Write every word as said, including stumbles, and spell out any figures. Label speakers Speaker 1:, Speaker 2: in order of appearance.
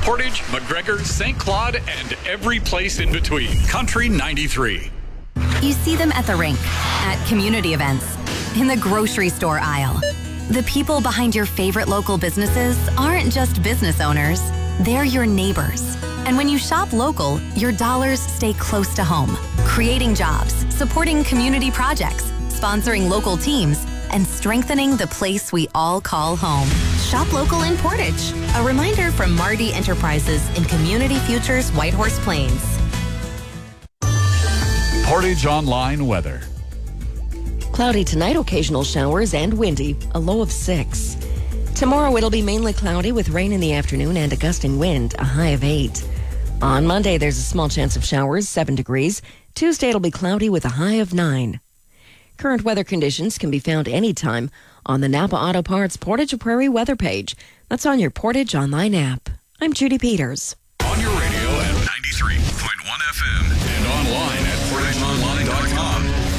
Speaker 1: Portage, McGregor, Saint Claude, and every place in between. Country ninety-three.
Speaker 2: You see them at the rink, at community events, in the grocery store aisle. The people behind your favorite local businesses aren't just business owners, they're your neighbors. And when you shop local, your dollars stay close to home, creating jobs, supporting community projects, sponsoring local teams, and strengthening the place we all call home.
Speaker 3: Shop local in Portage. A reminder from Marty Enterprises in Community Futures Whitehorse Plains.
Speaker 1: Portage Online weather.
Speaker 4: Cloudy tonight, occasional showers and windy, a low of six. Tomorrow it'll be mainly cloudy with rain in the afternoon and a gusting wind, a high of eight. On Monday, there's a small chance of showers, seven degrees. Tuesday it'll be cloudy with a high of nine. Current weather conditions can be found anytime on the Napa Auto Parts Portage Prairie weather page. That's on your Portage Online app. I'm Judy Peters.
Speaker 1: On your radio at ninety-three point one F M and online at portage online dot com.